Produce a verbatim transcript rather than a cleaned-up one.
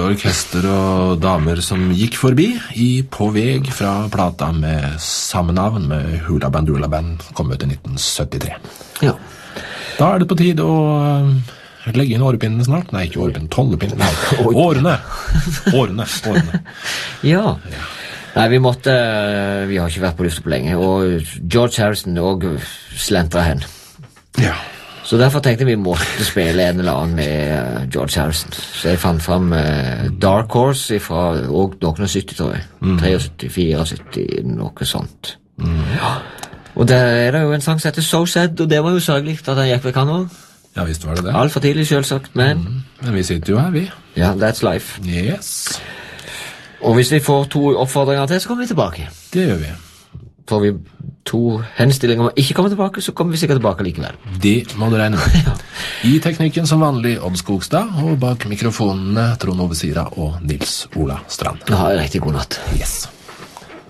store orkester og damer som gikk forbi i På veg fra plata med samme navn med Hula Bandula Band, kom ut i nitten syttitre. Ja. Da er det på tide å legge inn årepinnen snart. Nei, ikke årepinnen, tollepinnen. Nei, årene. Årene, årene. Ja. Nei, vi måtte, vi har ikke vært på lufta på lenge, og George Harrison også slentra hen. Ja. Så derfor tenkte vi måtte spille en eller annen med George Harrison. Så jeg fant frem uh, Dark Horse fra og noen av sytti, tror jeg. Mm. syttitre, syttifire, noe sånt. Mm. Ja. Og der er det jo en sang som heter So Sad, og det var jo sørgelig at den gikk ved kanalen. Ja, visst var det det. Alt for tidlig, selvsagt, men... Mm. Men vi sitter jo her, vi. Ja, that's life. Yes. Og hvis vi får to oppfordringer til, så kommer vi tilbake. Det gjør vi. Får vi to henstillinger om å ikke komme tilbake, så kommer vi sikkert tilbake likevel. Det må du regne med. Ja. I teknikken som vanlig Odd Skogstad, og bak mikrofonene Trond Ove Sira og Nils Ola Strand. Ha en riktig god natt. Yes.